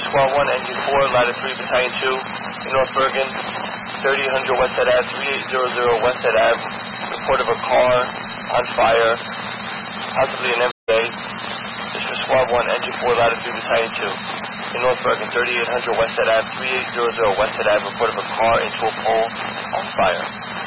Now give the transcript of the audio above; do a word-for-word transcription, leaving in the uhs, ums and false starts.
Squad one, Engine four, Ladder three, Battalion two, in North Bergen, thirty-eight hundred Westside Ave, thirty-eight hundred Westside Ave, report of a car on fire, possibly an M V A. This is Squad one, Engine four, Ladder three, Battalion two, in North Bergen, thirty-eight hundred Westside Ave, thirty-eight hundred Westside Ave, report of a car into a pole on fire.